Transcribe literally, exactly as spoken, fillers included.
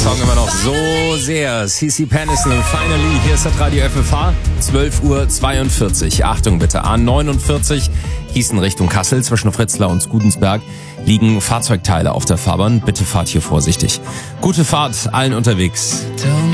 Song immer noch so sehr. C C Peniston und Finally, hier ist das Radio F F H, zwölf Uhr zweiundvierzig. Achtung bitte, A neunundvierzig, Gießen Richtung Kassel, zwischen Fritzlar und Skudensberg liegen Fahrzeugteile auf der Fahrbahn. Bitte fahrt hier vorsichtig. Gute Fahrt allen unterwegs.